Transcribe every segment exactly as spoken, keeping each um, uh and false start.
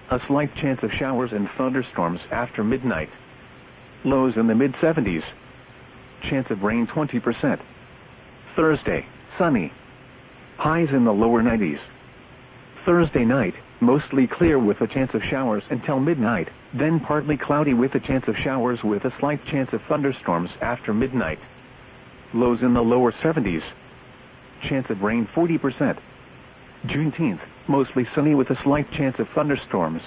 A slight chance of showers and thunderstorms after midnight. Lows in the mid seventies. Chance of rain twenty percent. Thursday, sunny. Highs in the lower nineties. Thursday night, mostly clear with a chance of showers until midnight, then partly cloudy with a chance of showers with a slight chance of thunderstorms after midnight. Lows in the lower seventies. Chance of rain forty percent. Juneteenth, mostly sunny with a slight chance of thunderstorms.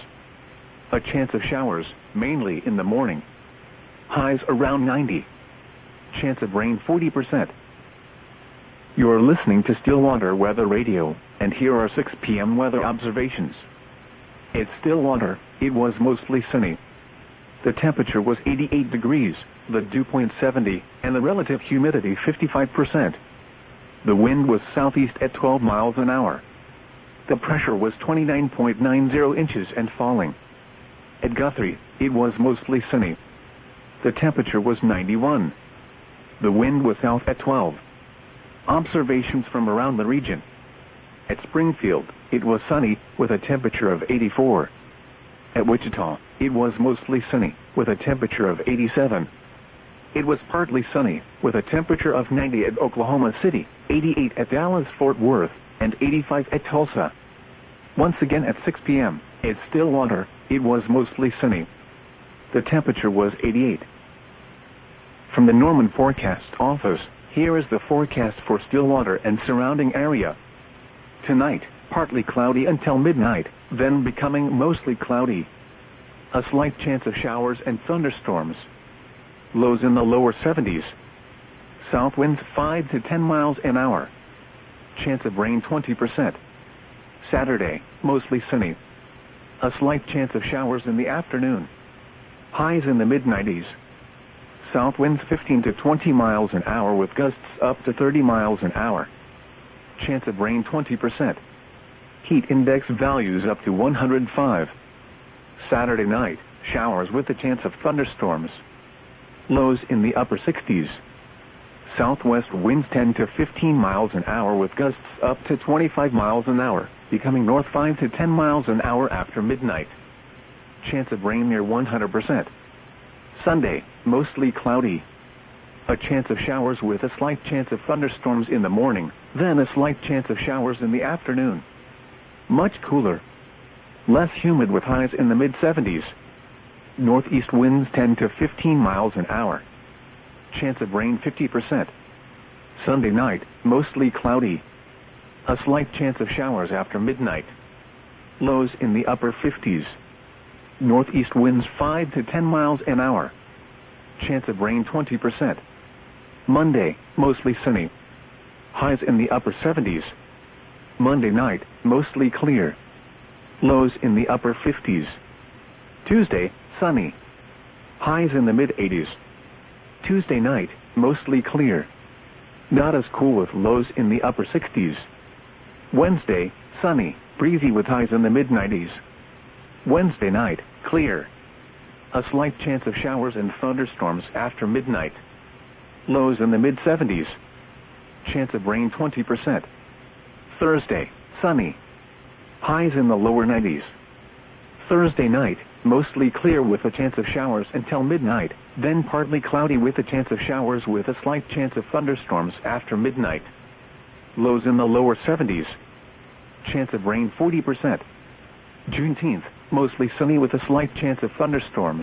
A chance of showers, mainly in the morning. Highs around ninety. Chance of rain forty percent. You're listening to Stillwater Weather Radio, and here are six p m weather observations. At Stillwater, it was mostly sunny. The temperature was eighty-eight degrees, the dew point seventy, and the relative humidity fifty-five percent. The wind was southeast at twelve miles an hour. The pressure was twenty-nine point nine zero inches and falling. At Guthrie, it was mostly sunny. The temperature was ninety-one. The wind was south at twelve. Observations from around the region. At Springfield, it was sunny, with a temperature of eighty-four. At Wichita, it was mostly sunny, with a temperature of eighty-seven. It was partly sunny, with a temperature of ninety at Oklahoma City, eighty-eight at Dallas-Fort Worth, and eighty-five at Tulsa. Once again at six p m, at Stillwater, it was mostly sunny. The temperature was eighty-eight. From the Norman Forecast Office, here is the forecast for Stillwater and surrounding area. Tonight, partly cloudy until midnight, then becoming mostly cloudy. A slight chance of showers and thunderstorms. Lows in the lower seventies. South winds five to ten miles an hour. Chance of rain twenty percent. Saturday, mostly sunny. A slight chance of showers in the afternoon. Highs in the mid nineties. South winds fifteen to twenty miles an hour with gusts up to thirty miles an hour. Chance of rain twenty percent. Heat index values up to one hundred five. Saturday night, showers with a chance of thunderstorms. Lows in the upper sixties. Southwest winds ten to fifteen miles an hour with gusts up to twenty-five miles an hour, becoming north five to ten miles an hour after midnight. Chance of rain near one hundred percent. Sunday, mostly cloudy. A chance of showers with a slight chance of thunderstorms in the morning, then a slight chance of showers in the afternoon. Much cooler. Less humid with highs in the mid seventies. Northeast winds ten to fifteen miles an hour. Chance of rain fifty percent. Sunday night, mostly cloudy. A slight chance of showers after midnight. Lows in the upper fifties. Northeast winds five to ten miles an hour. Chance of rain twenty percent. Monday, mostly sunny. Highs in the upper seventies. Monday night, mostly clear. Lows in the upper fifties. Tuesday, sunny. Highs in the mid eighties. Tuesday night, mostly clear. Not as cool with lows in the upper sixties. Wednesday, sunny, breezy with highs in the mid nineties. Wednesday night, clear. A slight chance of showers and thunderstorms after midnight. Lows in the mid seventies. Chance of rain twenty percent. Thursday, sunny. Highs in the lower nineties. Thursday night, mostly clear with a chance of showers until midnight, then partly cloudy with a chance of showers with a slight chance of thunderstorms after midnight. Lows in the lower seventies. Chance of rain forty percent. Juneteenth, mostly sunny with a slight chance of thunderstorms.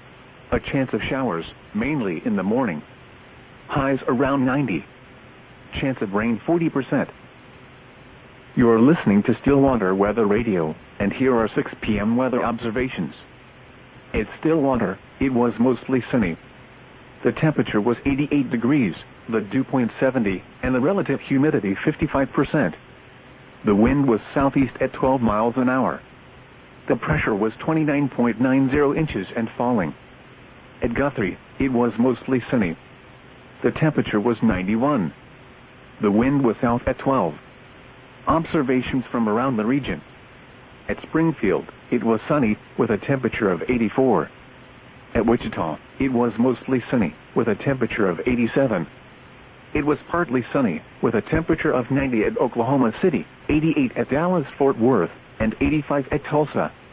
A chance of showers, mainly in the morning. Highs around ninety. Chance of rain forty percent. You're listening to Stillwater Weather Radio, and here are six p m weather observations. At Stillwater, it was mostly sunny. The temperature was eighty-eight degrees, the dew point seventy, and the relative humidity fifty-five percent. The wind was southeast at twelve miles an hour. The pressure was twenty-nine point nine zero inches and falling. At Guthrie, it was mostly sunny. The temperature was ninety-one. The wind was south at twelve. Observations from around the region. At Springfield, it was sunny, with a temperature of eighty-four. At Wichita, it was mostly sunny, with a temperature of eighty-seven. It was partly sunny, with a temperature of ninety at Oklahoma City, eighty-eight at Dallas-Fort Worth, and eighty-five at Tulsa.